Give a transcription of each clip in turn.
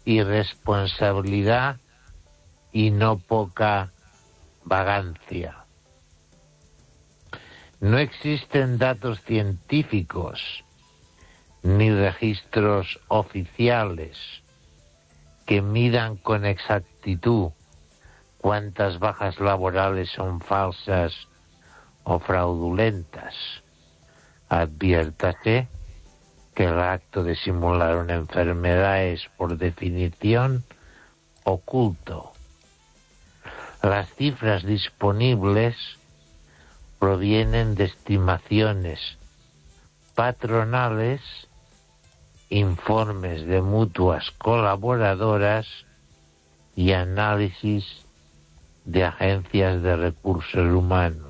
irresponsabilidad y no poca vagancia. No existen datos científicos ni registros oficiales que midan con exactitud cuántas bajas laborales son falsas o fraudulentas. Adviértase que el acto de simular una enfermedad es, por definición, oculto. Las cifras disponibles provienen de estimaciones patronales, informes de mutuas colaboradoras y análisis de agencias de recursos humanos.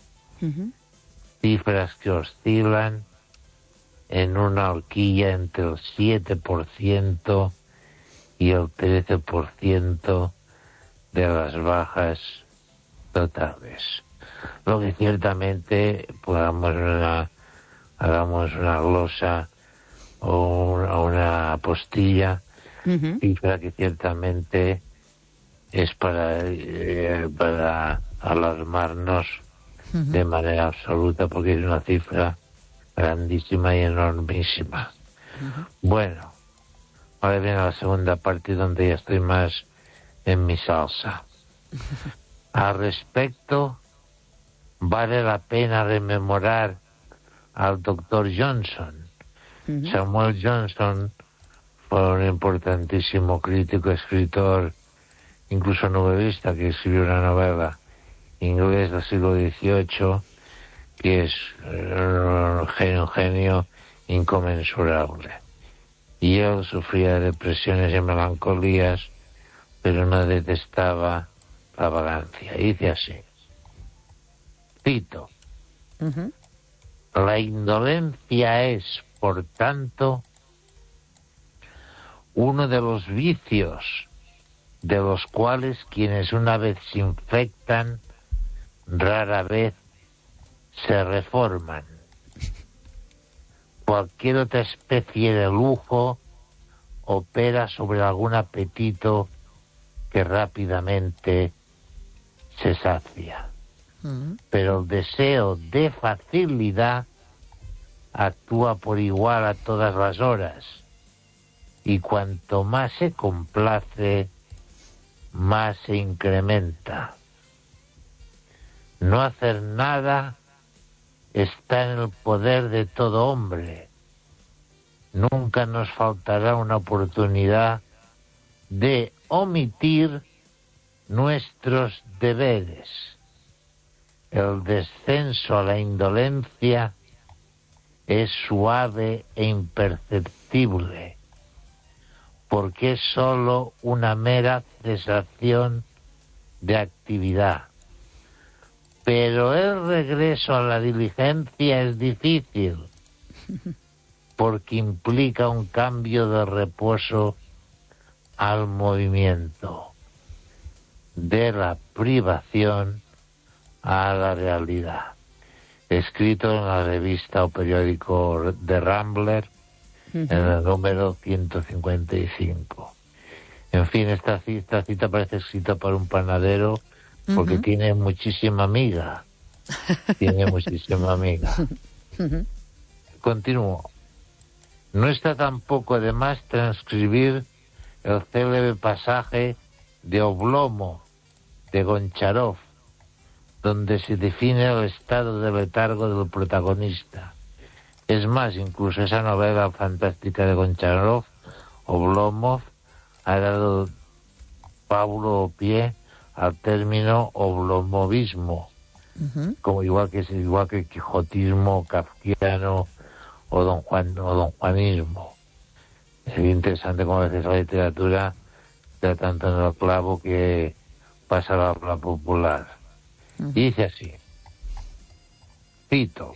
Cifras que oscilan en una horquilla entre el 7% y el 13% de las bajas totales. Lo que ciertamente hagamos una glosa o una apostilla, cifra que ciertamente es para alarmarnos de manera absoluta, porque es una cifra grandísima y enormísima. Bueno, ahora viene la segunda parte donde ya estoy más en mi salsa. Al respecto, vale la pena rememorar al doctor Johnson. Samuel Johnson fue un importantísimo crítico, escritor, incluso novelista, que escribió una novela inglés del siglo XVIII, que es un genio inconmensurable. Y él sufría depresiones y melancolías, pero no detestaba la vagancia. Dice así, cito, la indolencia es, por tanto, uno de los vicios de los cuales quienes una vez se infectan rara vez se reforman. Cualquier otra especie de lujo opera sobre algún apetito que rápidamente se sacia. Pero el deseo de facilidad actúa por igual a todas las horas, y cuanto más se complace, más se incrementa. No hacer nada está en el poder de todo hombre. Nunca nos faltará una oportunidad de omitir nuestros deberes. El descenso a la indolencia es suave e imperceptible, porque es sólo una mera cesación de actividad. Pero el regreso a la diligencia es difícil, porque implica un cambio de reposo al movimiento, de la privación a la realidad. Escrito en la revista o periódico de Rambler, en el número 155. En fin, esta cita parece escrita por un panadero, porque tiene muchísima miga. Tiene muchísima miga. Continúo. No está tampoco de más transcribir el célebre pasaje de Oblomov, de Goncharov, donde se define el estado de letargo del protagonista. Es más, incluso esa novela fantástica de Goncharov, Oblomov, ha dado pábulo o pie al término oblomovismo, como igual que el quijotismo kafkiano o don Juanismo. Es interesante cómo a veces la literatura da tanto en el clavo que pasa a la habla popular. Dice así, cito,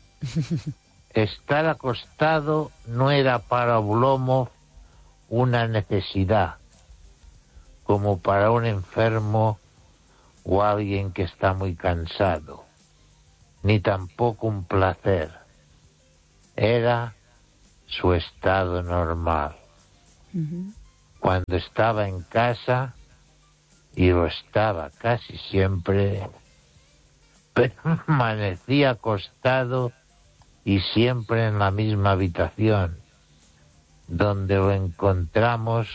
estar acostado no era para Oblomov una necesidad, como para un enfermo o alguien que está muy cansado, ni tampoco un placer. Era su estado normal. cuando estaba en casa, y lo estaba casi siempre, permanecía acostado y siempre en la misma habitación, donde lo encontramos,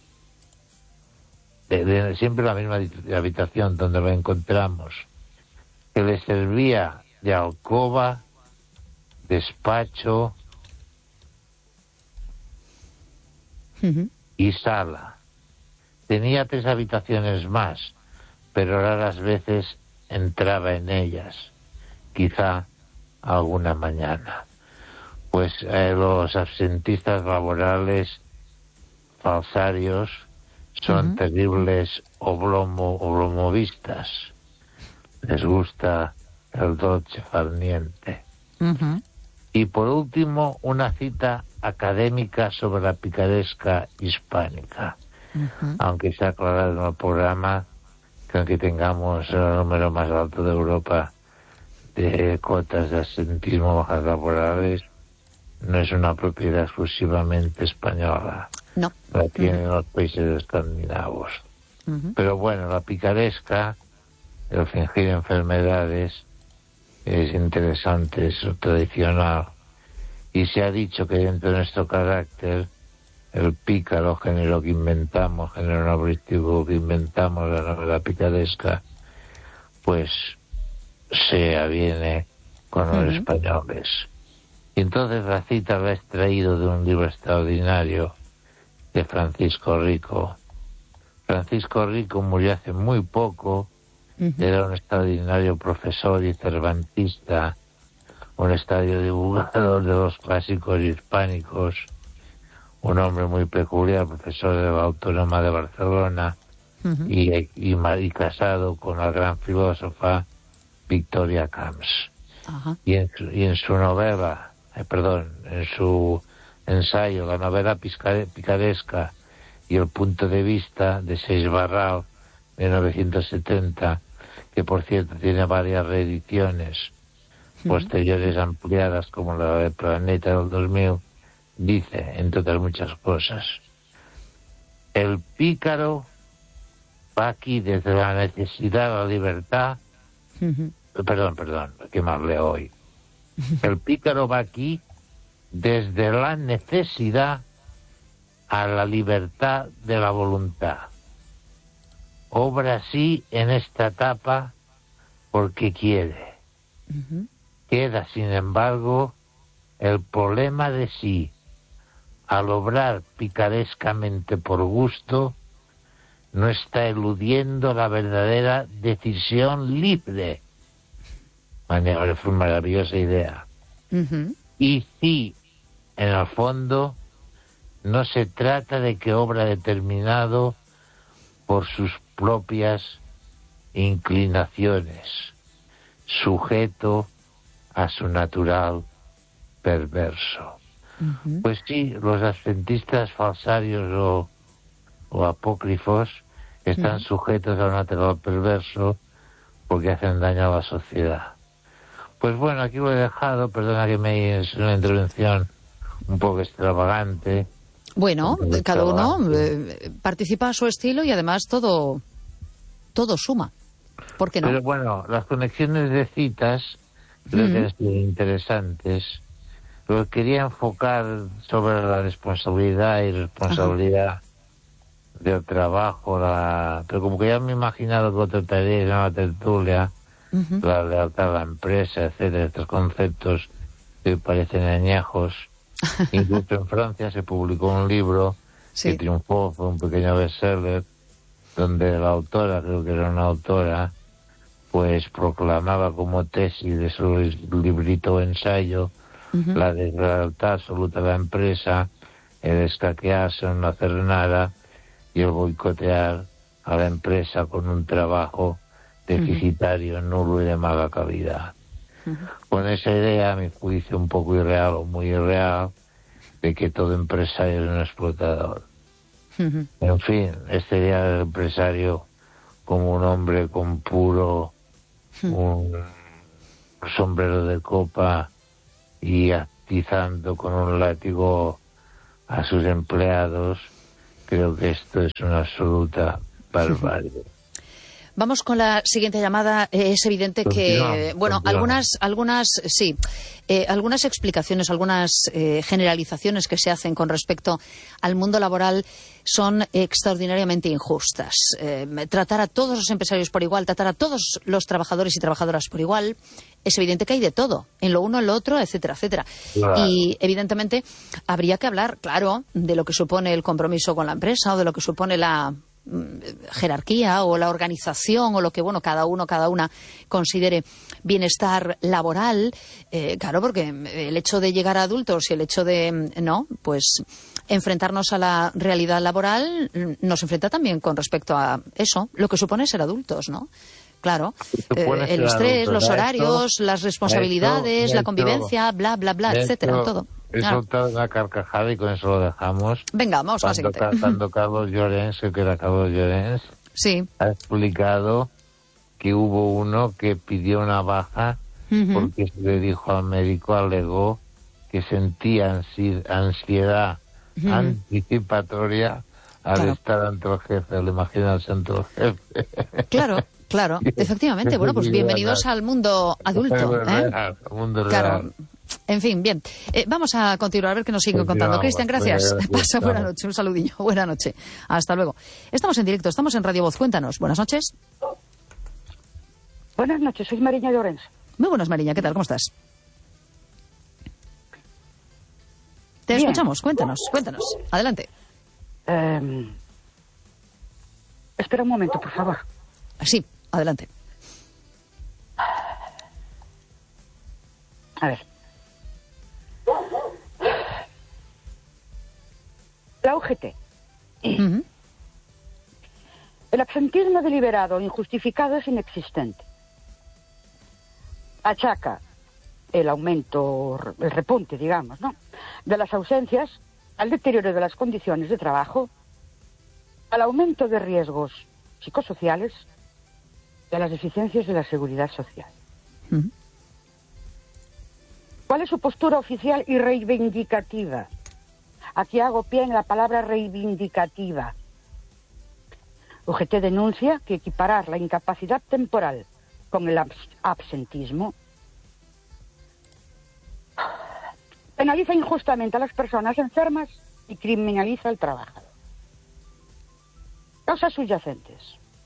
siempre en la misma habitación donde lo encontramos, que le servía de alcoba, despacho y sala. Tenía 3 habitaciones más, pero raras veces entraba en ellas, quizá alguna mañana. Pues los absentistas laborales falsarios son terribles oblomovistas. Les gusta el dolce far niente. Y por último, una cita académica sobre la picaresca hispánica. Aunque se ha aclarado en el programa que aunque tengamos el número más alto de Europa de cotas de absentismo bajas laborales, no es una propiedad exclusivamente española. No. La tienen los países escandinavos. Pero bueno, la picaresca, el fingir enfermedades, es interesante, es tradicional. Y se ha dicho que dentro de nuestro carácter, el pícaro, género que inventamos, género novelístico que inventamos, la novela picaresca, pues se aviene con los españoles. Y entonces la cita la he extraído de un libro extraordinario de Francisco Rico. Francisco Rico murió hace muy poco, era un extraordinario profesor y cervantista, un extraordinario divulgador de los clásicos hispánicos, un hombre muy peculiar, profesor de la Autónoma de Barcelona, y casado con la gran filósofa Victoria Camps. Y en su novela, en su ensayo, la novela picaresca y el punto de vista de Seix-Barral, de 1970, que por cierto tiene varias reediciones posteriores ampliadas, como la de Planeta del 2000, dice, entre otras muchas cosas, el pícaro va aquí desde la necesidad a la libertad. Perdón, ¿qué más leo hoy? El pícaro va aquí desde la necesidad a la libertad de la voluntad. Obra así en esta etapa porque quiere. Queda, sin embargo, el problema de si, al obrar picarescamente por gusto, no está eludiendo la verdadera decisión libre. Fue una maravillosa idea. Y si, en el fondo, no se trata de que obra determinado por sus propias inclinaciones, sujeto a su natural perverso. Pues sí, los adventistas falsarios o apócrifos están sujetos a un natural perverso porque hacen daño a la sociedad. Pues bueno, aquí lo he dejado, perdona que es una intervención un poco extravagante. Bueno, cada uno participa a su estilo y además todo suma. ¿Por qué no? Pero bueno, las conexiones de citas creo que han sido interesantes. Lo quería enfocar sobre la responsabilidad y responsabilidad del trabajo, pero como que ya me he imaginado que lo trataría en una tertulia, la lealtad a la empresa, etcétera, estos conceptos que parecen añejos. Incluso en Francia se publicó un libro que triunfó, fue un pequeño bestseller, donde la autora, creo que era una autora, pues proclamaba como tesis de su librito o ensayo la deslealtad absoluta de la empresa, el escaquearse, no hacer nada y el boicotear a la empresa con un trabajo deficitario, nulo y de mala calidad. Con esa idea, a mi juicio un poco irreal o muy irreal, de que todo empresario es un explotador. En fin, este día del empresario como un hombre con puro, un sombrero de copa y atizando con un látigo a sus empleados, creo que esto es una absoluta barbaridad. Vamos con la siguiente llamada. Es evidente que, algunas explicaciones, algunas generalizaciones que se hacen con respecto al mundo laboral son extraordinariamente injustas. Tratar a todos los empresarios por igual, tratar a todos los trabajadores y trabajadoras por igual, es evidente que hay de todo, en lo uno, en lo otro, etcétera, etcétera. Claro. Y, evidentemente, habría que hablar, claro, de lo que supone el compromiso con la empresa o de lo que supone la jerarquía o la organización o lo que cada una considere bienestar laboral, claro, porque el hecho de llegar a adultos y el hecho de enfrentarnos a la realidad laboral nos enfrenta también con respecto a eso, lo que supone ser adultos, ¿no? Claro, el estrés, los horarios, las responsabilidades, la convivencia, bla, bla, bla, etcétera, todo. He soltado una carcajada y con eso lo dejamos. Venga, vamos a la siguiente. Cuando Carlos Llorens, que era Carlos Llorens, sí, ha explicado que hubo uno que pidió una baja porque se le dijo al médico, alegó que sentía ansiedad anticipatoria al estar ante el jefe, al imaginarse ante el jefe. Claro, efectivamente. Bueno, pues bienvenidos al mundo adulto. Al mundo real. Claro. En fin, bien. Vamos a continuar a ver qué nos siguen contando. Cristian, gracias. Pasa buena noche, un saludillo. Buena noche. Hasta luego. Estamos en directo, estamos en Radio Voz. Cuéntanos. Buenas noches. Buenas noches, soy Mariña Llorens. Muy buenas, Mariña. ¿Qué tal? ¿Cómo estás? Te escuchamos. Cuéntanos. Adelante. Espera un momento, por favor. Sí, adelante. A ver. La UGT. El absentismo deliberado o injustificado es inexistente. Achaca el aumento, el repunte, digamos, ¿no?, de las ausencias al deterioro de las condiciones de trabajo, al aumento de riesgos psicosociales y a las deficiencias de la seguridad social. ¿Cuál es su postura oficial y reivindicativa? Aquí hago pie en la palabra reivindicativa. UGT denuncia que equiparar la incapacidad temporal con el absentismo penaliza injustamente a las personas enfermas y criminaliza al trabajador. Causas subyacentes: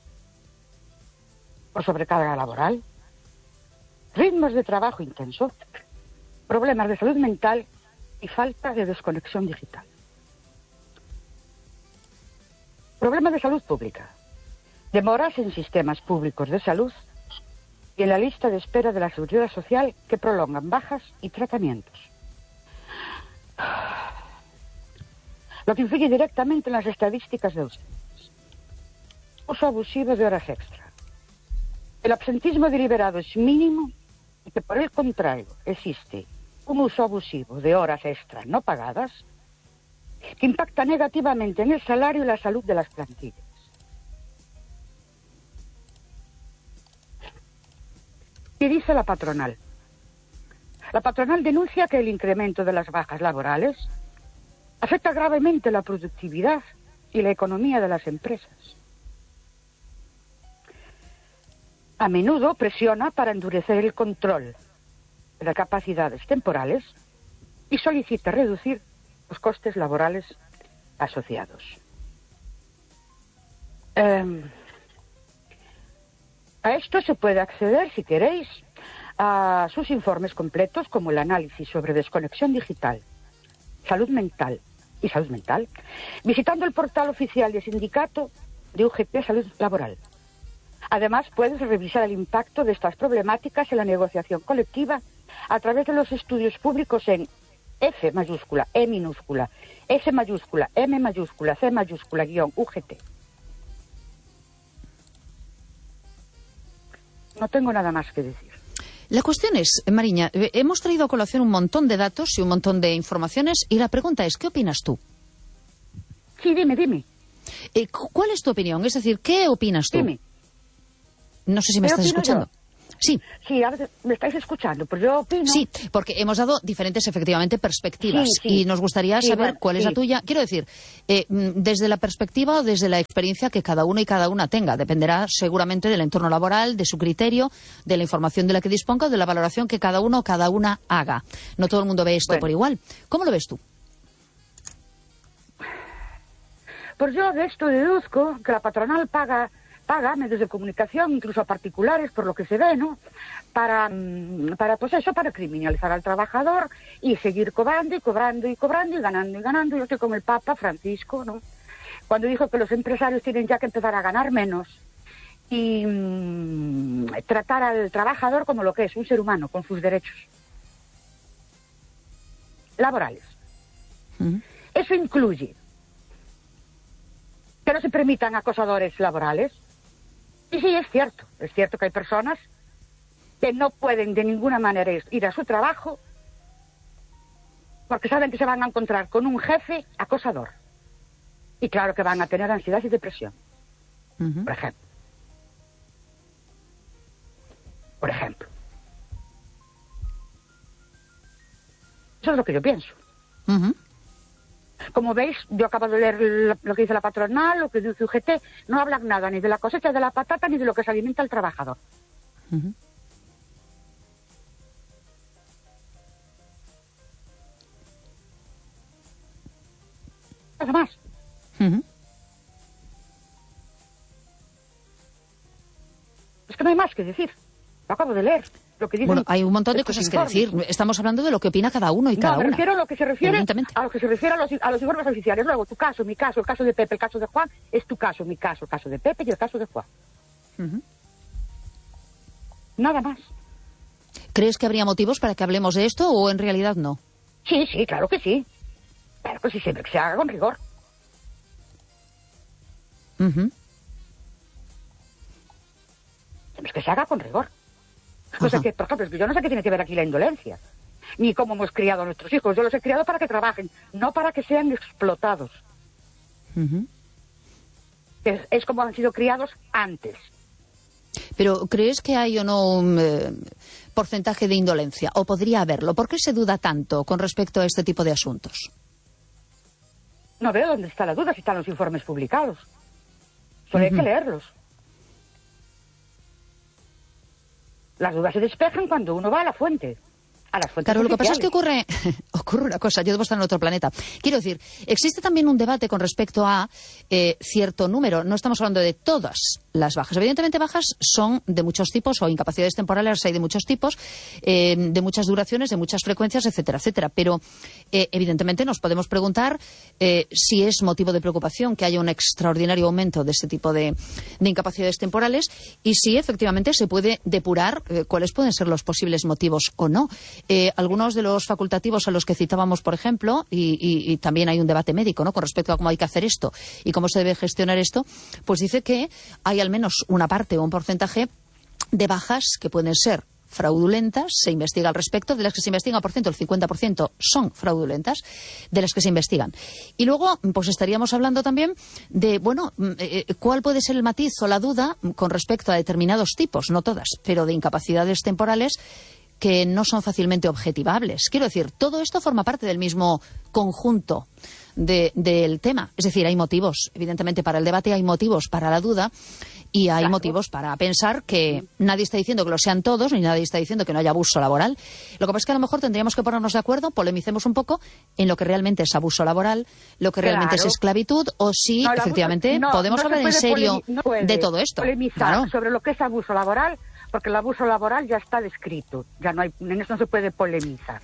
por sobrecarga laboral, ritmos de trabajo intenso, problemas de salud mental y falta de desconexión digital. Problemas de salud pública: demoras en sistemas públicos de salud y en la lista de espera de la Seguridad Social que prolongan bajas y tratamientos. Lo que influye directamente en las estadísticas de ausencias. Uso abusivo de horas extra. El absentismo deliberado es mínimo y que, por el contrario, existe un uso abusivo de horas extra no pagadas que impacta negativamente en el salario y la salud de las plantillas. ¿Qué dice la patronal? La patronal denuncia que el incremento de las bajas laborales afecta gravemente la productividad y la economía de las empresas. A menudo presiona para endurecer el control de las capacidades temporales y solicita reducir los costes laborales asociados. A esto se puede acceder, si queréis, a sus informes completos, como el análisis sobre desconexión digital, salud mental, visitando el portal oficial del sindicato de UGT Salud Laboral. Además, puedes revisar el impacto de estas problemáticas en la negociación colectiva a través de los estudios públicos en F mayúscula, E minúscula, S mayúscula, M mayúscula, C mayúscula, guión, UGT. No tengo nada más que decir. La cuestión es, Mariña, hemos traído a colación un montón de datos y un montón de informaciones y la pregunta es, ¿qué opinas tú? Sí, dime. ¿Cuál es tu opinión? Es decir, ¿qué opinas tú? Dime. No sé si me estás escuchando. Sí. Sí, a veces me estáis escuchando, pues yo opino... Sí, porque hemos dado diferentes, efectivamente, perspectivas. Sí. Y nos gustaría saber cuál es la tuya. Quiero decir, desde la perspectiva o desde la experiencia que cada uno y cada una tenga. Dependerá seguramente del entorno laboral, de su criterio, de la información de la que disponga o de la valoración que cada uno o cada una haga. No todo el mundo ve esto por igual. ¿Cómo lo ves tú? Pues yo de esto deduzco que la patronal paga medios de comunicación, incluso a particulares, por lo que se ve, ¿no? Para criminalizar al trabajador y seguir cobrando y ganando. Yo estoy como el Papa Francisco, ¿no? Cuando dijo que los empresarios tienen ya que empezar a ganar menos y tratar al trabajador como lo que es, un ser humano, con sus derechos laborales. Eso incluye que no se permitan acosadores laborales. Y sí, es cierto que hay personas que no pueden de ninguna manera ir a su trabajo porque saben que se van a encontrar con un jefe acosador. Y claro que van a tener ansiedad y depresión, por ejemplo. Eso es lo que yo pienso. Como veis, yo acabo de leer lo que dice la patronal, lo que dice UGT, no hablan nada ni de la cosecha de la patata ni de lo que se alimenta el trabajador. Nada más. Es que no hay más que decir. Lo acabo de leer. Lo que dicen, bueno, hay un montón de cosas que decir. Estamos hablando de lo que opina cada uno y cada una. Me refiero a lo que se refiere a los informes oficiales. Luego, tu caso, mi caso, el caso de Pepe, el caso de Juan, es tu caso, mi caso, el caso de Pepe y el caso de Juan. Nada más. ¿Crees que habría motivos para que hablemos de esto o en realidad no? Sí, claro que sí. Claro que sí, siempre que se haga con rigor. Siempre que se haga con rigor. Cosa que, por ejemplo, yo no sé qué tiene que ver aquí la indolencia, ni cómo hemos criado a nuestros hijos. Yo los he criado para que trabajen, no para que sean explotados. Es como han sido criados antes. Pero ¿crees que hay o no un porcentaje de indolencia? ¿O podría haberlo? ¿Por qué se duda tanto con respecto a este tipo de asuntos? No veo dónde está la duda si están los informes publicados. Solo hay que leerlos. Las dudas se despejan cuando uno va a la fuente. A las fuentes claro, lo que pasa oficiales. es que ocurre una cosa, yo debo estar en otro planeta. Quiero decir, existe también un debate con respecto a cierto número. No estamos hablando de todas las bajas. Evidentemente bajas son de muchos tipos, o incapacidades temporales hay de muchos tipos, de muchas duraciones, de muchas frecuencias, etcétera, etcétera. Pero evidentemente nos podemos preguntar si es motivo de preocupación que haya un extraordinario aumento de este tipo de incapacidades temporales y si efectivamente se puede depurar cuáles pueden ser los posibles motivos o no. Algunos de los facultativos a los que citábamos, por ejemplo, y también hay un debate médico, ¿no?, con respecto a cómo hay que hacer esto y cómo se debe gestionar esto, pues dice que hay al menos una parte o un porcentaje de bajas que pueden ser fraudulentas, se investiga al respecto, de las que se investigan, por ciento, el 50% son fraudulentas, de las que se investigan. Y luego, pues estaríamos hablando también de, bueno, cuál puede ser el matiz o la duda con respecto a determinados tipos, no todas, pero de incapacidades temporales que no son fácilmente objetivables. Quiero decir, todo esto forma parte del mismo conjunto del tema. Es decir, hay motivos, evidentemente, para el debate, hay motivos para la duda y hay motivos para pensar que nadie está diciendo que lo sean todos, ni nadie está diciendo que no haya abuso laboral. Lo que pasa es que a lo mejor tendríamos que ponernos de acuerdo, polemicemos un poco en lo que realmente es abuso laboral, lo que realmente es esclavitud, o si efectivamente podemos hablar en serio de todo esto. Polemizar sobre lo que es abuso laboral, porque el abuso laboral ya está descrito, ya no hay, en eso no se puede polemizar.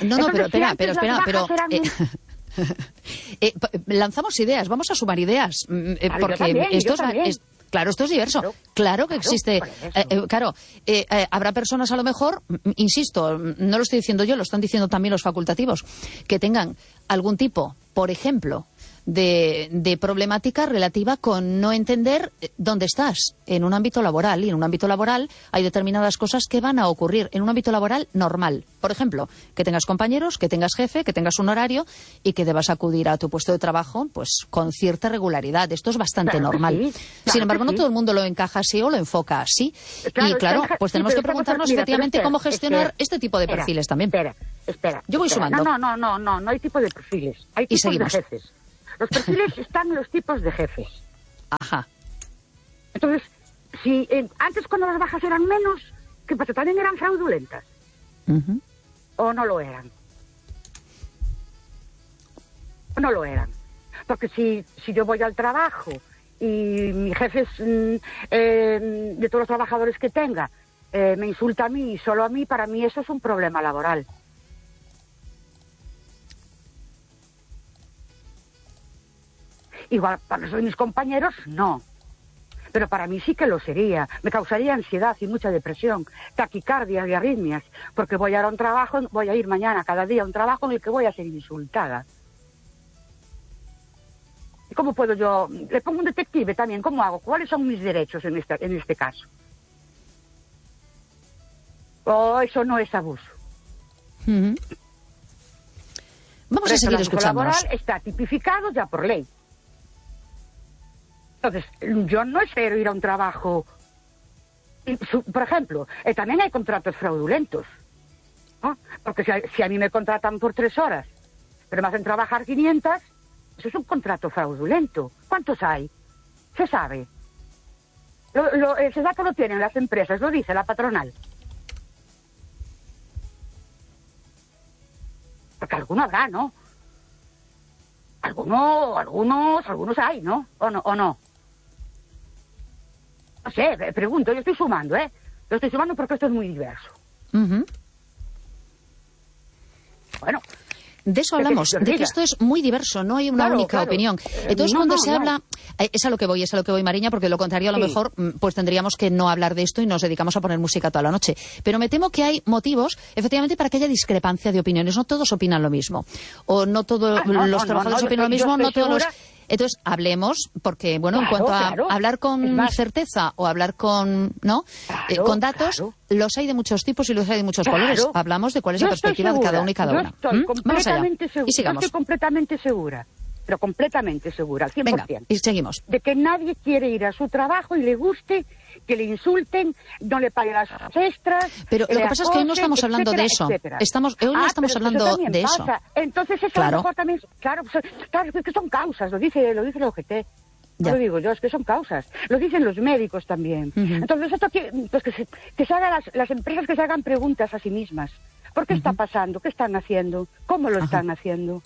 Lanzamos ideas, vamos a sumar ideas, porque esto es claro, esto es diverso. Claro que existe. Habrá personas a lo mejor, insisto, no lo estoy diciendo yo, lo están diciendo también los facultativos, que tengan algún tipo, por ejemplo, de problemática relativa con no entender dónde estás en un ámbito laboral. Y en un ámbito laboral hay determinadas cosas que van a ocurrir en un ámbito laboral normal. Por ejemplo, que tengas compañeros, que tengas jefe, que tengas un horario y que debas acudir a tu puesto de trabajo pues con cierta regularidad. Esto es bastante normal. Sin embargo, no todo el mundo lo encaja así o lo enfoca así. Y claro, pues tenemos que preguntarnos efectivamente cómo gestionar este tipo de perfiles también. Espera. Yo voy sumando. No hay tipo de perfiles. Hay tipos de jefes. Los perfiles están en los tipos de jefes. Ajá. Entonces, si antes cuando las bajas eran menos, ¿qué pasa? ¿También eran fraudulentas? ¿O no lo eran? No lo eran. Porque si yo voy al trabajo y mi jefe es, de todos los trabajadores que tenga, me insulta a mí y solo a mí, para mí eso es un problema laboral. Igual para mis compañeros, no. Pero para mí sí que lo sería. Me causaría ansiedad y mucha depresión, taquicardia y arritmias, porque voy a ir mañana, cada día, a un trabajo en el que voy a ser insultada. ¿Y cómo puedo yo? Le pongo un detective también, ¿cómo hago? ¿Cuáles son mis derechos en este caso? Eso no es abuso. Vamos a seguir escuchándonos. El laboral está tipificado ya por ley. Entonces, yo no espero ir a un trabajo. Por ejemplo, también hay contratos fraudulentos, ¿no? Porque si a mí me contratan por 3 horas, pero me hacen trabajar 500, eso es un contrato fraudulento. ¿Cuántos hay? Se sabe. Ese dato lo tienen las empresas, lo dice la patronal. Porque alguno habrá, ¿no? Algunos hay, ¿no? ¿O no? No sé, pregunto, yo estoy sumando, ¿eh? Yo estoy sumando porque esto es muy diverso. Bueno. De eso hablamos, de que esto es muy diverso, no hay una única opinión. Entonces, cuando se habla, es a lo que voy, Mariña, porque de lo contrario, a lo mejor, pues tendríamos que no hablar de esto y nos dedicamos a poner música toda la noche. Pero me temo que hay motivos, efectivamente, para que haya discrepancia de opiniones. No todos opinan lo mismo. O no todos los trabajadores opinan lo mismo, no todos los... Entonces, hablemos, porque, bueno, en cuanto a hablar con certeza o hablar con, ¿no? Con datos, los hay de muchos tipos y los hay de muchos colores. Hablamos de cuál es la perspectiva de cada uno y cada una. Vamos allá. Y sigamos. Yo estoy completamente segura, pero completamente segura, al 100%. Venga, y seguimos. De que nadie quiere ir a su trabajo y le guste que le insulten, no le paguen las extras. Pero lo que pasa es que hoy no estamos hablando de eso. Hoy no estamos hablando de eso. Entonces eso a lo mejor también, claro, es que son causas, lo dice el OGT. No lo digo yo, es que son causas. Lo dicen los médicos también. Entonces esto pues que se hagan las empresas, que se hagan preguntas a sí mismas. ¿Por qué está pasando? ¿Qué están haciendo? ¿Cómo lo están haciendo?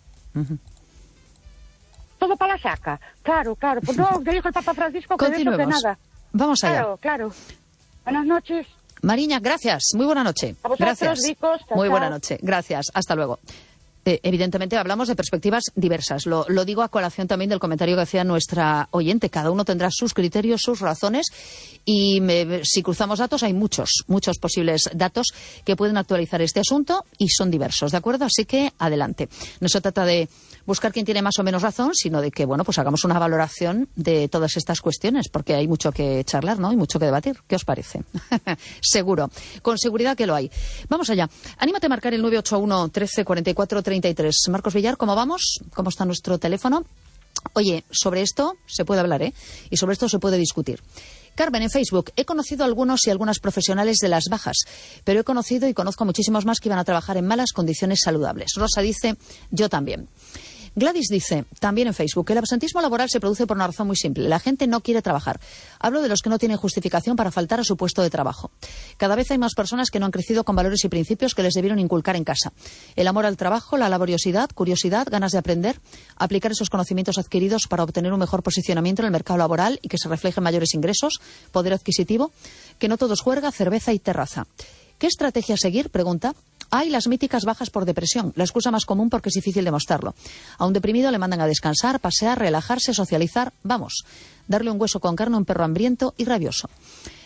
Todo para la saca. Claro. Pues no, que dijo el Papa Francisco que de eso que nada. Vamos allá. Claro. Buenas noches. Mariña, gracias. Muy buena noche. A vosotros, gracias. Ricos. Muy buena noche. Gracias. Hasta luego. Evidentemente hablamos de perspectivas diversas. Lo digo a colación también del comentario que hacía nuestra oyente. Cada uno tendrá sus criterios, sus razones y si cruzamos datos hay muchos posibles datos que pueden actualizar este asunto y son diversos, ¿de acuerdo? Así que adelante. No se trata de buscar quién tiene más o menos razón, sino de que, bueno, pues hagamos una valoración de todas estas cuestiones, porque hay mucho que charlar, ¿no? Hay mucho que debatir. ¿Qué os parece? Seguro. Con seguridad que lo hay. Vamos allá. Anímate a marcar el 981 13 44 33. Marcos Villar, ¿cómo vamos? ¿Cómo está nuestro teléfono? Oye, sobre esto se puede hablar, ¿eh? Y sobre esto se puede discutir. Carmen, en Facebook, he conocido a algunos y algunas profesionales de las bajas, pero he conocido y conozco muchísimos más que iban a trabajar en malas condiciones saludables. Rosa dice, yo también. Gladys dice, también en Facebook, que el absentismo laboral se produce por una razón muy simple. La gente no quiere trabajar. Hablo de los que no tienen justificación para faltar a su puesto de trabajo. Cada vez hay más personas que no han crecido con valores y principios que les debieron inculcar en casa. El amor al trabajo, la laboriosidad, curiosidad, ganas de aprender, aplicar esos conocimientos adquiridos para obtener un mejor posicionamiento en el mercado laboral y que se reflejen mayores ingresos, poder adquisitivo, que no todo es juerga, cerveza y terraza. ¿Qué estrategia seguir? Pregunta. Hay las míticas bajas por depresión, la excusa más común porque es difícil demostrarlo. A un deprimido le mandan a descansar, pasear, relajarse, socializar, vamos, darle un hueso con carne a un perro hambriento y rabioso.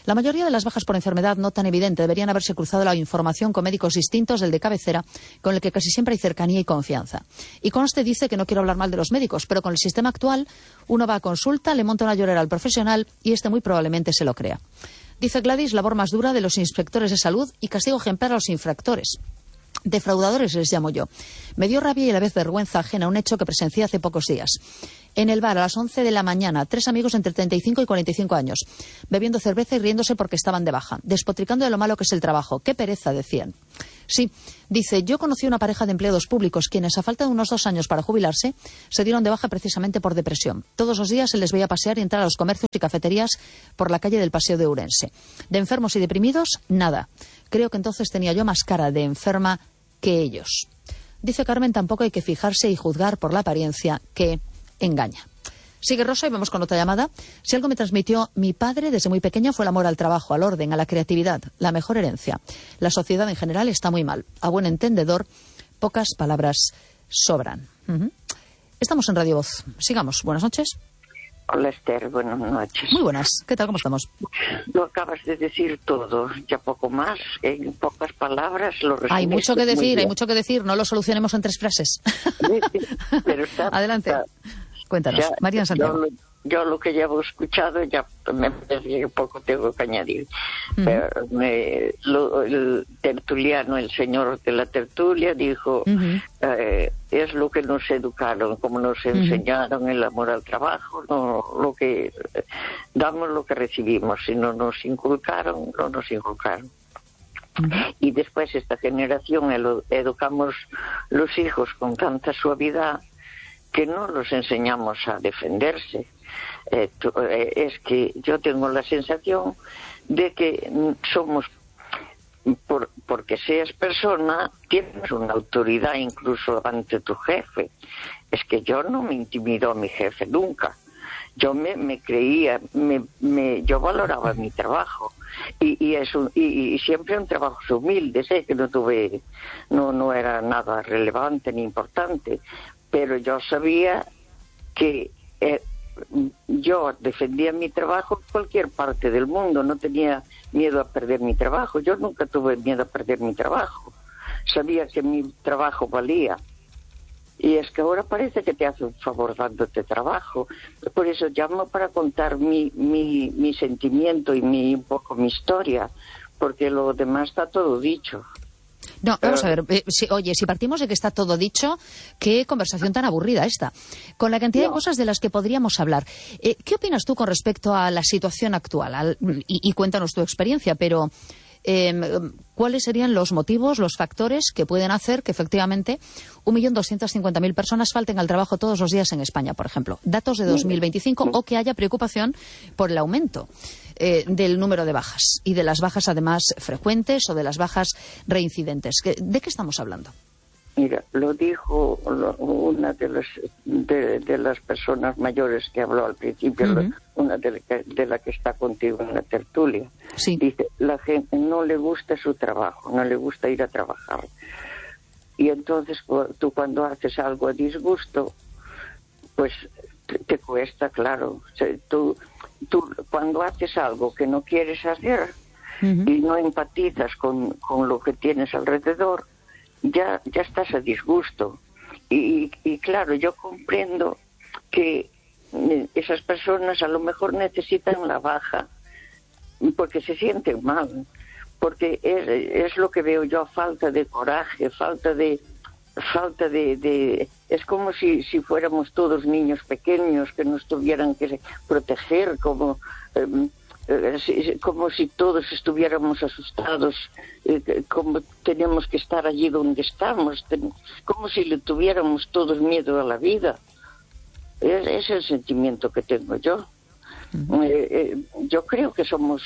La mayoría de las bajas por enfermedad no tan evidente deberían haberse cruzado la información con médicos distintos del de cabecera, con el que casi siempre hay cercanía y confianza. Y conste dice que no quiero hablar mal de los médicos, pero con el sistema actual uno va a consulta, le monta una llorera al profesional y este muy probablemente se lo crea. Dice Gladys, labor más dura de los inspectores de salud y castigo ejemplar a los infractores. Defraudadores les llamo yo. Me dio rabia y a la vez vergüenza ajena un hecho que presencié hace pocos días. En el bar, a las 11 de la mañana, 3 amigos entre 35 y 45 años, bebiendo cerveza y riéndose porque estaban de baja, despotricando de lo malo que es el trabajo. ¡Qué pereza!, decían. Sí, dice, yo conocí una pareja de empleados públicos quienes, a falta de unos 2 años para jubilarse, se dieron de baja precisamente por depresión. Todos los días se les veía pasear y entrar a los comercios y cafeterías por la calle del Paseo de Ourense. De enfermos y deprimidos, nada. Creo que entonces tenía yo más cara de enferma que ellos. Dice Carmen, tampoco hay que fijarse y juzgar por la apariencia que engaña. Sigue Rosa y vamos con otra llamada. Si algo me transmitió mi padre desde muy pequeño fue el amor al trabajo, al orden, a la creatividad, la mejor herencia. La sociedad en general está muy mal. A buen entendedor, pocas palabras sobran. Estamos en Radio Voz. Sigamos. Buenas noches. Hola, Esther, buenas noches. Muy buenas. ¿Qué tal? ¿Cómo estamos? Lo acabas de decir todo, ya poco más. En pocas palabras lo resumiste. Hay mucho que decir, no lo solucionemos en 3 frases. Pero está, adelante. Cuéntanos, ya, María Santiago. Yo lo que llevo escuchado ya me parece que poco tengo que añadir. Pero el tertuliano, el señor de la tertulia, dijo, es lo que nos educaron, como nos enseñaron el amor al trabajo, no lo que damos lo que recibimos, si no nos inculcaron, no nos inculcaron. Y después esta generación educamos los hijos con tanta suavidad que no los enseñamos a defenderse. Es que yo tengo la sensación de que somos, porque seas persona, tienes una autoridad incluso ante tu jefe. Es que yo no me intimido a mi jefe nunca. Yo me creía, yo valoraba mi trabajo y siempre un trabajo humilde, sé que no era nada relevante ni importante, pero yo sabía que yo defendía mi trabajo en cualquier parte del mundo, no tenía miedo a perder mi trabajo. Yo nunca tuve miedo a perder mi trabajo, sabía que mi trabajo valía. Y es que ahora parece que te hace un favor dándote trabajo. Por eso llamo para contar mi sentimiento y un poco mi historia, porque lo demás está todo dicho. No, vamos a ver, si partimos de que está todo dicho, qué conversación tan aburrida esta. Con la cantidad de cosas de las que podríamos hablar. ¿Qué opinas tú con respecto a la situación actual? Y cuéntanos tu experiencia, pero ¿cuáles serían los motivos, los factores que pueden hacer que efectivamente 1.250.000 personas falten al trabajo todos los días en España, por ejemplo? Datos de 2025, o que haya preocupación por el aumento del número de bajas y de las bajas además frecuentes o de las bajas reincidentes. ¿De qué estamos hablando? Mira, lo dijo una de las personas mayores que habló al principio, una de la que está contigo en la tertulia. Sí. Dice, la gente no le gusta su trabajo, no le gusta ir a trabajar. Y entonces tú cuando haces algo a disgusto, pues te cuesta, claro. O sea, tú cuando haces algo que no quieres hacer y no empatizas con lo que tienes alrededor, ya estás a disgusto. Y claro, yo comprendo que esas personas a lo mejor necesitan la baja porque se sienten mal, porque es lo que veo yo, falta de coraje, falta de es como si fuéramos todos niños pequeños que nos tuvieran que proteger, como si todos estuviéramos asustados, como tenemos que estar allí donde estamos, como si le tuviéramos todos miedo a la vida. Es el sentimiento que tengo yo. Yo creo que somos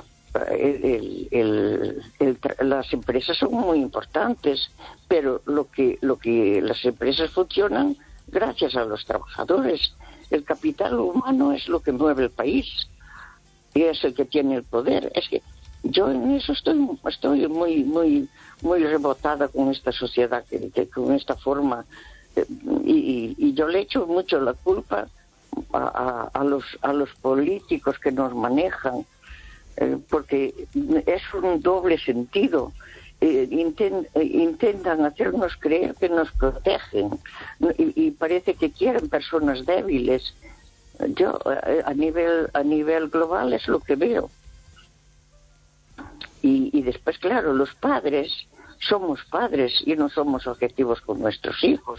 las empresas son muy importantes, pero lo que las empresas funcionan gracias a los trabajadores. El capital humano es lo que mueve el país y es el que tiene el poder. Es que yo en eso estoy muy rebotada con esta sociedad, con esta forma, y yo le echo mucho la culpa a los políticos que nos manejan, porque es un doble sentido. Intentan hacernos creer que nos protegen y parece que quieren personas débiles. Yo a nivel global es lo que veo. Y después, claro, los padres somos padres y no somos objetivos con nuestros hijos.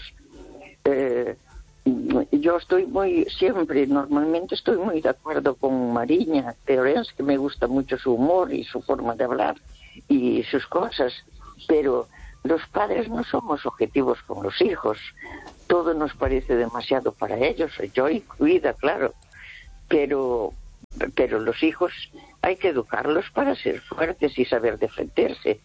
Yo normalmente estoy muy de acuerdo con Mariña Teorens, que me gusta mucho su humor y su forma de hablar y sus cosas, pero los padres no somos objetivos con los hijos. Todo nos parece demasiado para ellos, yo incluida, claro, pero los hijos hay que educarlos para ser fuertes y saber defenderse.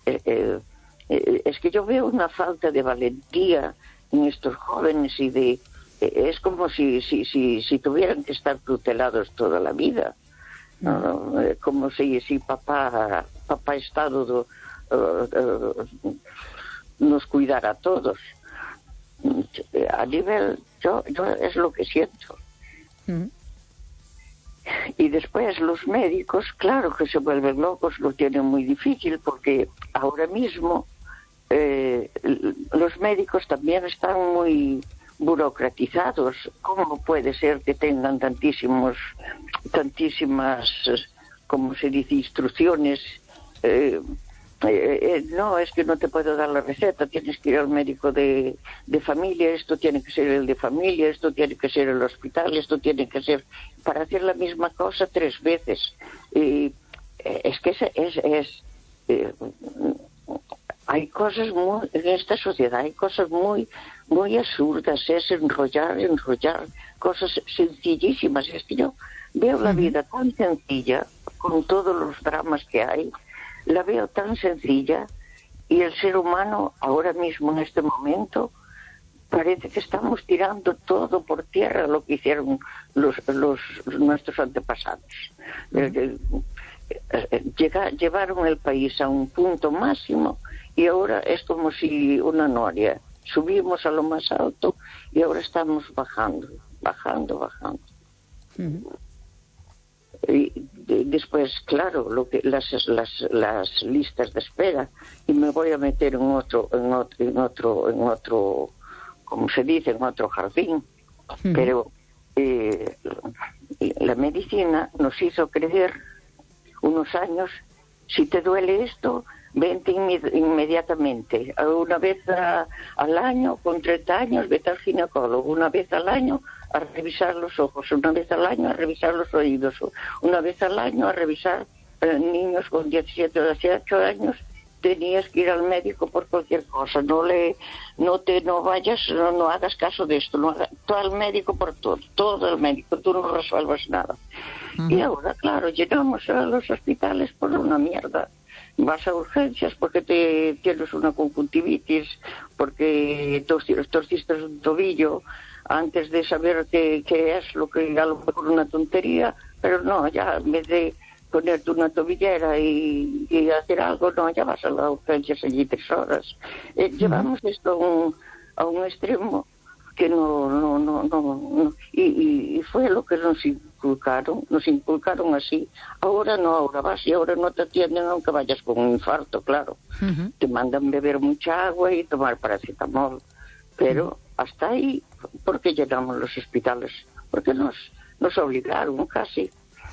Es que yo veo una falta de valentía en estos jóvenes y es como si tuvieran que estar tutelados toda la vida, ¿no? Como si papá Estado nos cuidara a todos. A nivel, yo es lo que siento. Y después los médicos, claro que se vuelven locos, lo tienen muy difícil, porque ahora mismo los médicos también están muy burocratizados. ¿Cómo puede ser que tengan tantísimas, como se dice, instrucciones? No, es que no te puedo dar la receta, tienes que ir al médico de familia, esto tiene que ser el de familia, esto tiene que ser el hospital, esto tiene que ser para hacer la misma cosa 3 veces. Es que hay cosas en esta sociedad, hay cosas muy absurdas, es enrollar cosas sencillísimas. Es que yo veo la vida tan sencilla, con todos los dramas que hay, la veo tan sencilla, y el ser humano ahora mismo, en este momento, parece que estamos tirando todo por tierra, lo que hicieron nuestros antepasados. Llevaron el país a un punto máximo y ahora es como si una noria. Subimos a lo más alto y ahora estamos bajando. Y después, claro, las listas de espera, y me voy a meter en otro, como se dice, en otro jardín, pero la medicina nos hizo creer unos años, si te duele esto, vente inmediatamente, una vez al año, con 30 años, vete al ginecólogo, una vez al año a revisar los ojos, una vez al año a revisar los oídos, una vez al año a revisar niños con 17 o 18 años, tenías que ir al médico por cualquier cosa, no hagas caso de esto, tú al médico por todo al médico, tú no resuelvas nada. Y ahora, claro, llenamos a los hospitales por una mierda. Vas a urgencias porque tienes una conjuntivitis, porque torciste un tobillo, antes de saber qué es lo que a lo mejor una tontería, pero no, ya en vez de ponerte una tobillera y hacer algo, no, ya vas a las urgencias allí 3 horas. Llevamos esto a un extremo que no, y fue lo que nos inculcaron así. Ahora vas y ahora no te atienden aunque vayas con un infarto, claro. Te mandan beber mucha agua y tomar paracetamol, pero hasta ahí. ¿Por qué llenamos los hospitales? Porque nos obligaron casi.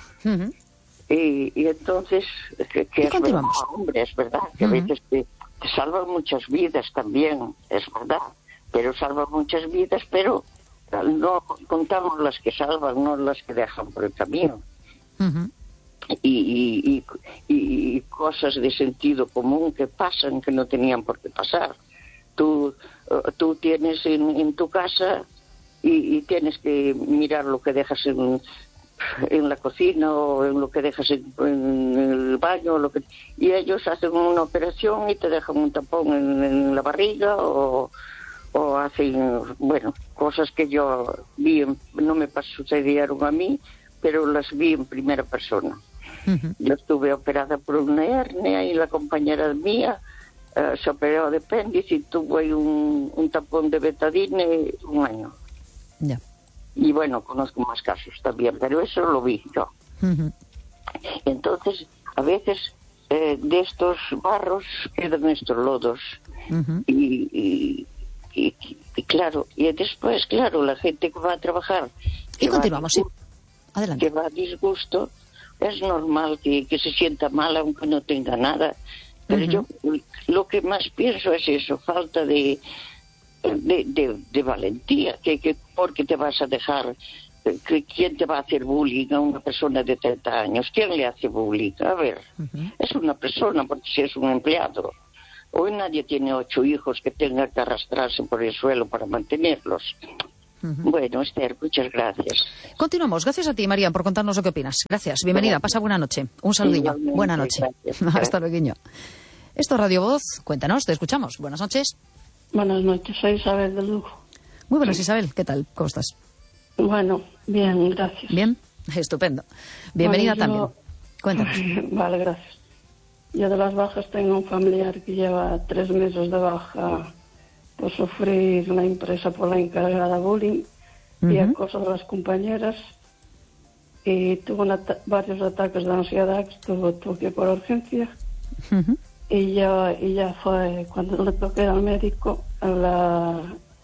Y entonces que es verdad, hombre, es verdad que a veces te salvan muchas vidas también, es verdad, pero salvan muchas vidas, pero no contamos las que salvan, no las que dejan por el camino. Y cosas de sentido común que pasan que no tenían por qué pasar. Tú tienes en tu casa y tienes que mirar lo que dejas en la cocina o en lo que dejas en el baño, y ellos hacen una operación y te dejan un tapón en la barriga o hacen, bueno, cosas que yo vi, no me sucedieron a mí, pero las vi en primera persona. Yo estuve operada por una hernia y la compañera mía se operó de apéndice y tuvo ahí un tapón de betadine 1 año. Y bueno, conozco más casos también, pero eso lo vi yo. Entonces, a veces de estos barros quedan estos lodos. Y claro, y después, claro, la gente que va a trabajar... Y continuamos, sí. Adelante. Que va a disgusto, es normal que se sienta mal aunque no tenga nada. Pero yo lo que más pienso es eso, falta de valentía, que porque te vas a dejar... ¿Quién te va a hacer bullying a una persona de 30 años? ¿Quién le hace bullying? A ver, es una persona, porque si es un empleado. Hoy nadie tiene 8 hijos que tenga que arrastrarse por el suelo para mantenerlos. Bueno, Esther, muchas gracias. Continuamos. Gracias a ti, María, por contarnos lo que opinas. Gracias. Bienvenida. Gracias. Pasa buena noche. Un saludillo. Igualmente, buena noche. Hasta luego. Esto es Radio Voz. Cuéntanos, te escuchamos. Buenas noches. Buenas noches, soy Isabel de Lugo. Muy buenas, Isabel. ¿Qué tal? ¿Cómo estás? Bueno, bien, gracias. Bien, estupendo. Bienvenida también. Cuéntanos. Vale, gracias. Yo de las bajas tengo un familiar que lleva 3 meses de baja por sufrir una empresa por la encargada bullying y acoso de las compañeras, y tuvo varios ataques de ansiedad, tuvo que ir por urgencia. Y ya fue, cuando le toqué al médico, la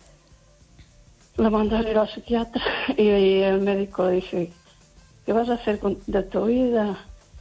mandó a ir al psiquiatra y el médico le dice: ¿qué vas a hacer de tu vida?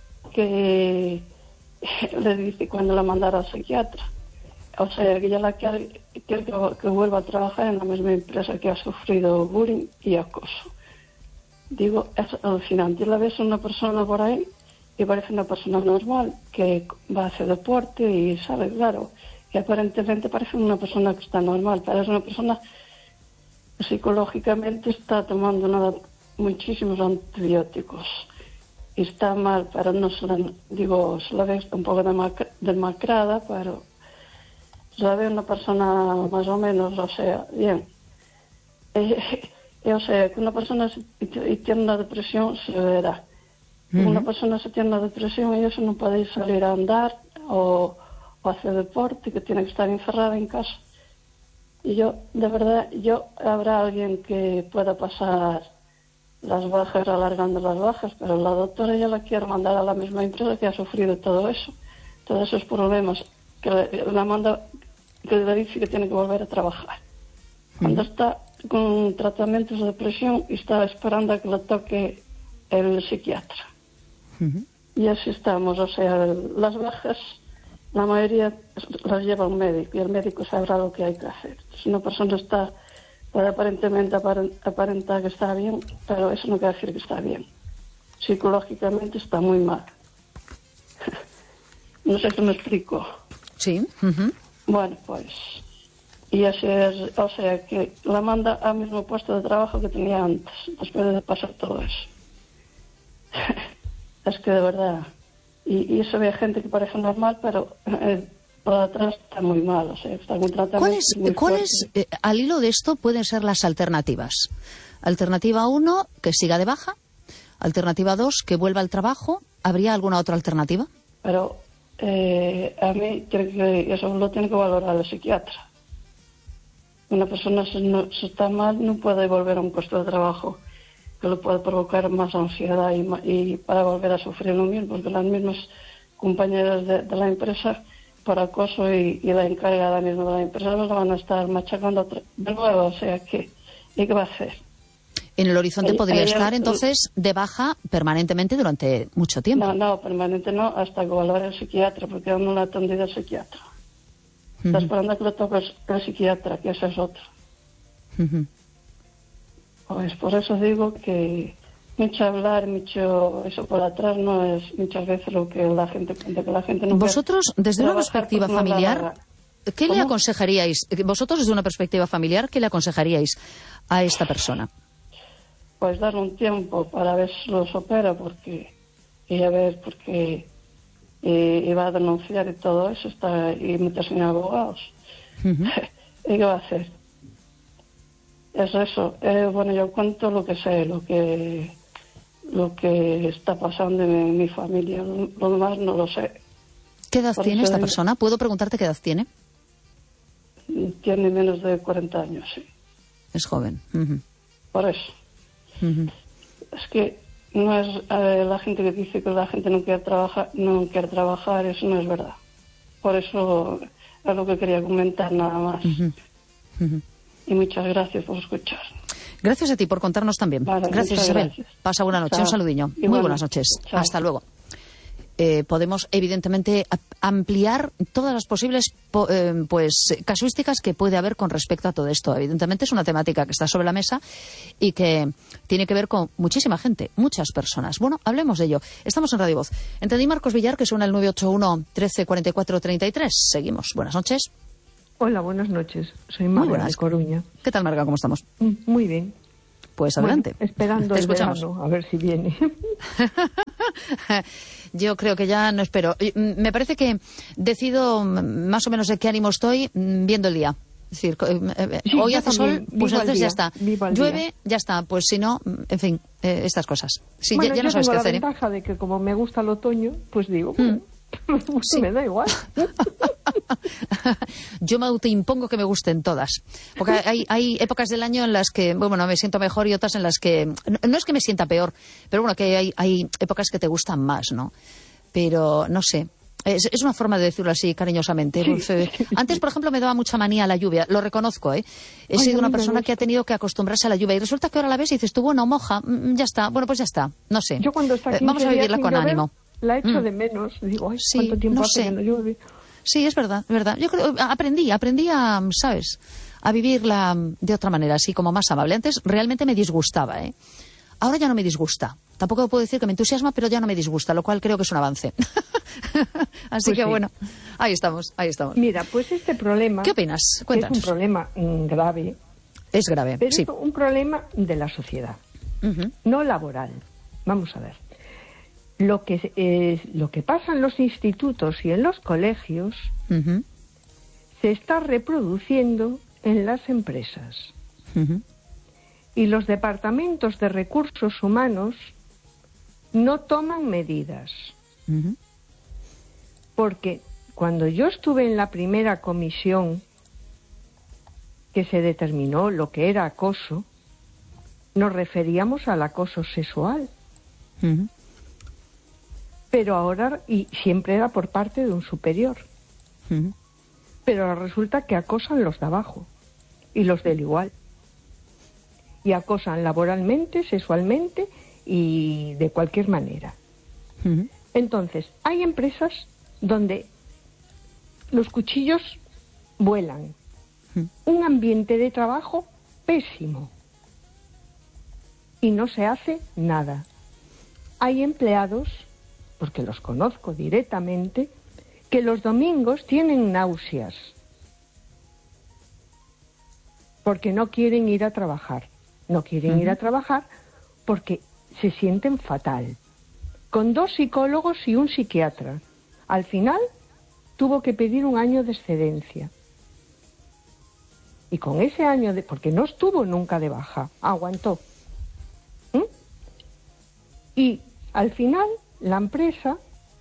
Que le dice cuando la mandara al psiquiatra. O sea, que ella la quiere que vuelva a trabajar en la misma empresa que ha sufrido bullying y acoso. Digo, es alucinante. La ves una persona por ahí y parece una persona normal, que va a hacer deporte y sabe, claro, que aparentemente parece una persona que está normal, pero es una persona que psicológicamente está tomando muchísimos antibióticos. Y está mal, pero no se la ve un poco demacrada, pero se la ve una persona más o menos, o sea, bien. O sea, que una persona tiene una depresión severa. Una persona se tiene una depresión y eso no puede salir a andar o hacer deporte, que tiene que estar encerrada en casa. Y yo, de verdad, habrá alguien que pueda pasar las bajas, alargando las bajas, pero la doctora ya la quiere mandar a la misma empresa que ha sufrido todo eso, todos esos problemas, que la manda, que le dice que tiene que volver a trabajar. Cuando está con tratamientos de depresión y está esperando a que le toque el psiquiatra. Y así estamos, o sea, las bajas, la mayoría las lleva un médico y el médico sabrá lo que hay que hacer. Si una persona puede aparentemente aparentar que está bien, pero eso no quiere decir que está bien. Psicológicamente está muy mal. No sé si me explico. Sí. Bueno, pues, y así es, o sea, que la manda al mismo puesto de trabajo que tenía antes, después de pasar todo eso. Es que de verdad, y eso ve gente que parece normal, pero por atrás está muy mal, o sea, está muy tratamiento. ¿Cuáles, al hilo de esto, pueden ser las alternativas? Alternativa 1, que siga de baja. Alternativa 2, que vuelva al trabajo. ¿Habría alguna otra alternativa? Pero a mí creo que eso lo tiene que valorar el psiquiatra. Una persona si está mal no puede volver a un puesto de trabajo que le puede provocar más ansiedad y para volver a sufrir lo mismo, porque las mismas compañeras de la empresa por acoso y la encargada misma de la empresa la van a estar machacando de nuevo, o sea que ¿y qué va a hacer? En el horizonte podría estar entonces de baja permanentemente durante mucho tiempo. No, permanente no, hasta que valore el psiquiatra, porque aún no la ha atendido el psiquiatra. Está esperando a que le toque el psiquiatra, que ese es otro. Pues por eso digo que mucho hablar, mucho eso por atrás no es muchas veces lo que la gente cuenta, que la gente no. Vosotros, desde una perspectiva familiar, ¿qué le aconsejaríais? Vosotros, desde una perspectiva familiar, ¿qué le aconsejaríais a esta persona? Pues darle un tiempo para ver si lo supera, porque va a denunciar y todo eso, y meterse en abogados. ¿Y qué va a hacer? Es eso. Bueno, yo cuento lo que sé, lo que está pasando en mi familia. Lo demás no lo sé. ¿Qué edad tiene esta persona? ¿Puedo preguntarte qué edad tiene? Tiene menos de 40 años, sí. Es joven. Por eso. Es que no es la gente que dice que la gente no quiere trabajar, eso no es verdad. Por eso es lo que quería comentar nada más. Y muchas gracias por escuchar. Gracias a ti por contarnos también. Vale, gracias, Isabel. Gracias. Pasa buena noche. Chao. Un saludiño. Igual. Muy buenas noches. Chao. Hasta luego. Podemos, evidentemente, ampliar todas las posibles casuísticas que puede haber con respecto a todo esto. Evidentemente es una temática que está sobre la mesa y que tiene que ver con muchísima gente, muchas personas. Bueno, hablemos de ello. Estamos en Radio Voz. Entendí Marcos Villar, que suena el 981 13 44 33. Seguimos. Buenas noches. Hola, buenas noches. Soy Marga de Coruña. ¿Qué tal, Marga? ¿Cómo estamos? Muy bien. Pues adelante. Bueno, esperando el verano, a ver si viene. Yo creo que ya no espero. Me parece que decido más o menos de qué ánimo estoy viendo el día. Es decir, sí, hoy hace sol, pues entonces ya está. Llueve, ya está. Pues si no, en fin, estas cosas. Sí, bueno, ya no sabes qué hacer. Yo tengo la ventaja de que como me gusta el otoño, pues digo, sí. Me da igual. Yo me autoimpongo que me gusten todas. Porque hay épocas del año en las que, bueno, me siento mejor y otras en las que... No es que me sienta peor, pero bueno, que hay épocas que te gustan más, ¿no? Pero, no sé... Es una forma de decirlo así, cariñosamente. Sí. Antes, por ejemplo, me daba mucha manía la lluvia. Lo reconozco, ¿eh? He sido una persona que ha tenido que acostumbrarse a la lluvia. Y resulta que ahora la ves y dices tú, bueno, moja, ya está. Bueno, pues ya está. No sé. Yo cuando está aquí vamos a vivirla con ánimo. La echo de menos. Digo, ay, sí, ¿cuánto tiempo no hace sé. que no llueve? Sí, es verdad, es verdad. Yo creo, aprendí a, ¿sabes?, a vivirla de otra manera, así como más amable. Antes realmente me disgustaba, ¿eh? Ahora ya no me disgusta. Tampoco puedo decir que me entusiasma, pero ya no me disgusta, lo cual creo que es un avance. Así pues que sí. bueno, ahí estamos. Mira, pues este problema... ¿Qué opinas? Cuéntanos. Es un problema grave. Es grave, pero sí. Es un problema de la sociedad, no laboral. Vamos a ver. Lo que pasa en los institutos y en los colegios se está reproduciendo en las empresas. Y los departamentos de recursos humanos no toman medidas. Porque cuando yo estuve en la primera comisión que se determinó lo que era acoso, nos referíamos al acoso sexual. Pero ahora, y siempre era por parte de un superior. Pero ahora resulta que acosan los de abajo y los del igual. Y acosan laboralmente, sexualmente y de cualquier manera. Entonces, hay empresas donde los cuchillos vuelan. Un ambiente de trabajo pésimo. Y no se hace nada. Hay empleados, porque los conozco directamente, que los domingos tienen náuseas. Porque no quieren ir a trabajar. No quieren ir a trabajar porque se sienten fatal. Con 2 psicólogos y un psiquiatra. Al final tuvo que pedir un año de excedencia. Y con ese año porque no estuvo nunca de baja, aguantó. Y al final la empresa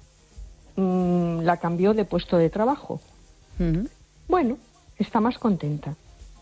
la cambió de puesto de trabajo. Bueno, está más contenta.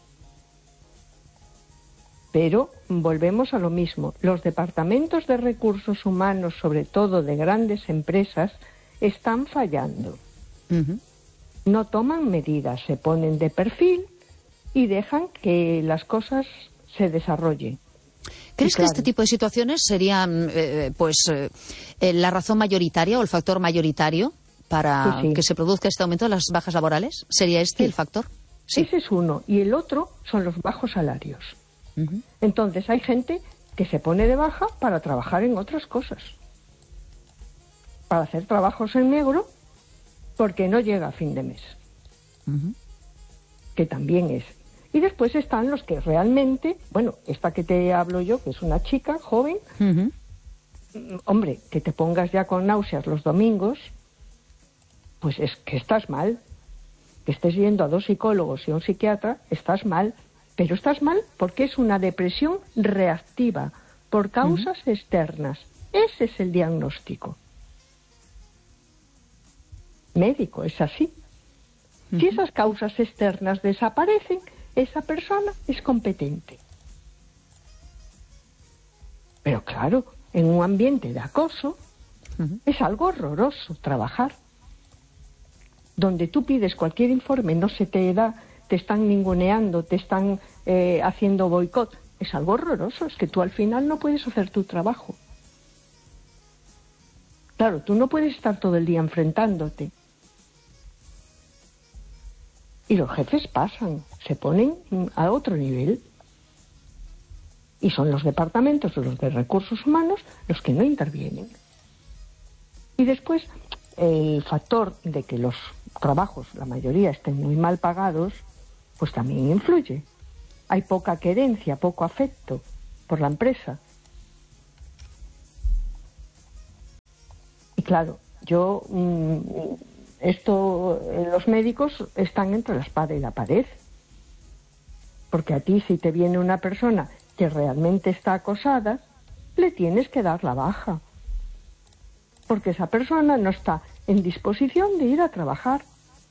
Pero volvemos a lo mismo. Los departamentos de recursos humanos, sobre todo de grandes empresas, están fallando. No toman medidas, se ponen de perfil y dejan que las cosas se desarrollen. ¿Crees que este tipo de situaciones serían la razón mayoritaria o el factor mayoritario para que se produzca este aumento de las bajas laborales? ¿Sería este el factor? Sí. Ese es uno. Y el otro son los bajos salarios. Entonces hay gente que se pone de baja para trabajar en otras cosas. Para hacer trabajos en negro porque no llega a fin de mes. Que también es. Y después están los que realmente, bueno, esta que te hablo yo, que es una chica joven, hombre, que te pongas ya con náuseas los domingos, pues es que estás mal. Que estés yendo a 2 psicólogos y a un psiquiatra, estás mal. Pero estás mal porque es una depresión reactiva por causas externas. Ese es el diagnóstico médico, es así. Si esas causas externas desaparecen, esa persona es competente. Pero claro, en un ambiente de acoso, es algo horroroso trabajar. Donde tú pides cualquier informe, no se te da, te están ninguneando, te están haciendo boicot. Es algo horroroso, es que tú al final no puedes hacer tu trabajo. Claro, tú no puedes estar todo el día enfrentándote. Y los jefes pasan, se ponen a otro nivel. Y son los departamentos, los de recursos humanos, los que no intervienen. Y después, el factor de que los trabajos, la mayoría, estén muy mal pagados, pues también influye. Hay poca querencia, poco afecto por la empresa. Y claro, los médicos están entre la espada y la pared. Porque a ti, si te viene una persona que realmente está acosada, le tienes que dar la baja. Porque esa persona no está en disposición de ir a trabajar.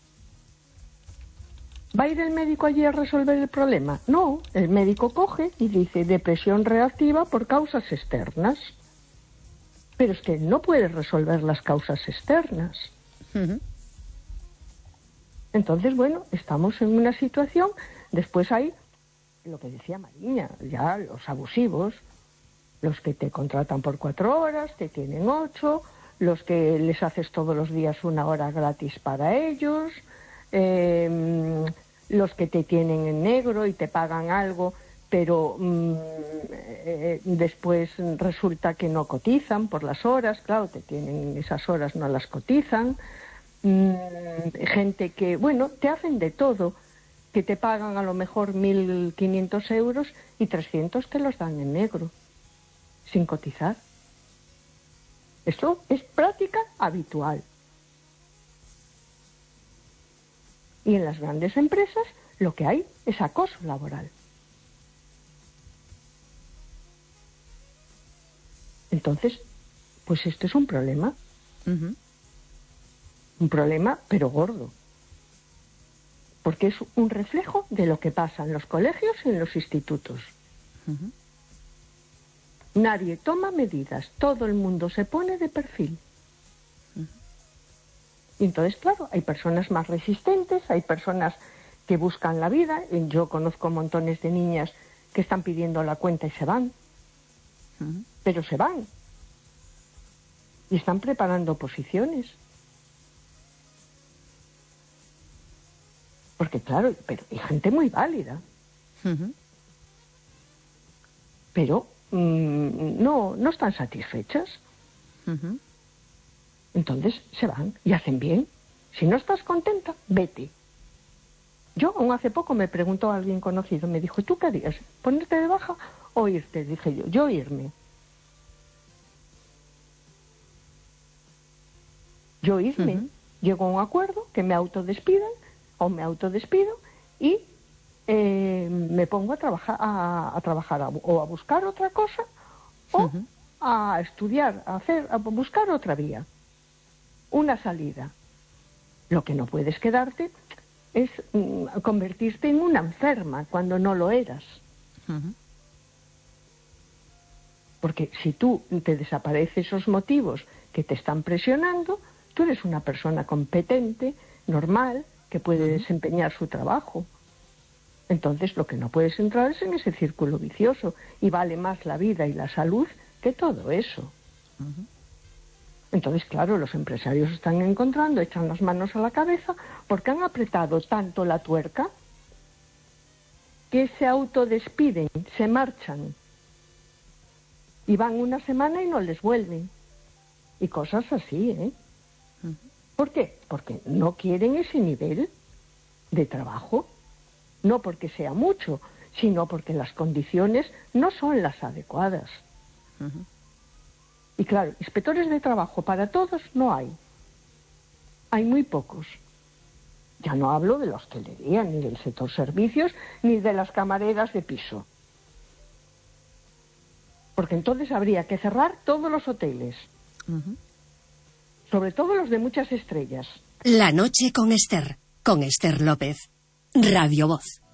¿Va a ir el médico allí a resolver el problema? No, el médico coge y dice depresión reactiva por causas externas. Pero es que no puede resolver las causas externas. Entonces, bueno, estamos en una situación, después hay lo que decía Mariña, ya los abusivos, los que te contratan por 4 horas, te tienen 8, los que les haces todos los días 1 hora gratis para ellos, los que te tienen en negro y te pagan algo, pero después resulta que no cotizan por las horas, claro, te tienen esas horas, no las cotizan, gente que, bueno, te hacen de todo, que te pagan a lo mejor 1.500 euros y 300 te los dan en negro, sin cotizar. Eso es práctica habitual. Y en las grandes empresas lo que hay es acoso laboral. Entonces, pues esto es un problema. Un problema, pero gordo. Porque es un reflejo de lo que pasa en los colegios y en los institutos. Nadie toma medidas, todo el mundo se pone de perfil. Y entonces, claro, hay personas más resistentes, hay personas que buscan la vida. Yo conozco montones de niñas que están pidiendo la cuenta y se van. Pero se van. Y están preparando oposiciones. Porque claro, pero hay gente muy válida. Pero no están satisfechas. Entonces se van y hacen bien. Si no estás contenta, vete. Yo aún hace poco me preguntó a alguien conocido, me dijo, ¿tú qué harías? ¿Ponerte de baja o irte? Dije yo irme. Yo irme. Llego a un acuerdo que me autodespidan o me autodespido y me pongo a trabajar o a buscar otra cosa o a estudiar, a buscar otra vía, una salida. Lo que no puedes quedarte es convertirte en una enferma cuando no lo eras. Porque si tú te desaparecen esos motivos que te están presionando, tú eres una persona competente, normal, que puede desempeñar su trabajo. Entonces lo que no puedes entrar es en ese círculo vicioso, y vale más la vida y la salud que todo eso. Entonces, claro, los empresarios están encontrando, echan las manos a la cabeza, porque han apretado tanto la tuerca que se autodespiden, se marchan, y van una semana y no les vuelven. Y cosas así, ¿eh? ¿Por qué? Porque no quieren ese nivel de trabajo. No porque sea mucho, sino porque las condiciones no son las adecuadas. Y claro, inspectores de trabajo para todos no hay. Hay muy pocos. Ya no hablo de la hostelería, ni del sector servicios, ni de las camareras de piso. Porque entonces habría que cerrar todos los hoteles. Sobre todo los de muchas estrellas. La noche con Esther López. Radio Voz.